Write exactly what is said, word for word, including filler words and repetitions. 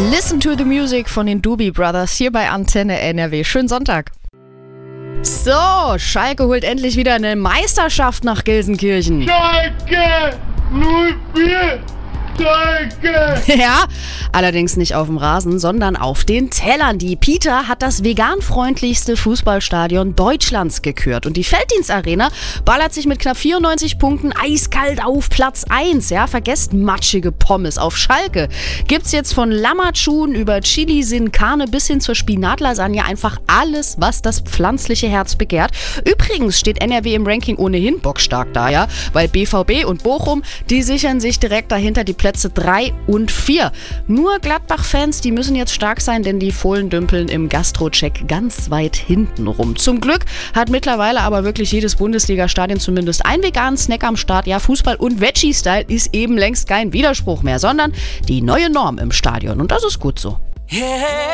Listen to the Music von den Doobie Brothers hier bei Antenne N R W. Schönen Sonntag. So, Schalke holt endlich wieder eine Meisterschaft nach Gelsenkirchen. Schalke null vier! Schalke! Ja, allerdings nicht auf dem Rasen, sondern auf den Tellern. Die Pita hat das veganfreundlichste Fußballstadion Deutschlands gekürt. Und die Felddienstarena ballert sich mit knapp vierundneunzig Punkten eiskalt auf Platz eins. Ja, vergesst matschige Pommes. Auf Schalke gibt's jetzt von Lammertschuhen über Chili Sin Carne bis hin zur Spinatlasagne einfach alles, was das pflanzliche Herz begehrt. Übrigens steht N R W im Ranking ohnehin bockstark da, ja, weil B V B und Bochum, die sichern sich direkt dahinter die Plätze drei und vier. Nur Gladbach-Fans, die müssen jetzt stark sein, denn die Fohlen dümpeln im Gastro-Check ganz weit hinten rum. Zum Glück hat mittlerweile aber wirklich jedes Bundesliga-Stadion zumindest einen veganen Snack am Start. Ja, Fußball und Veggie-Style ist eben längst kein Widerspruch mehr, sondern die neue Norm im Stadion. Und das ist gut so.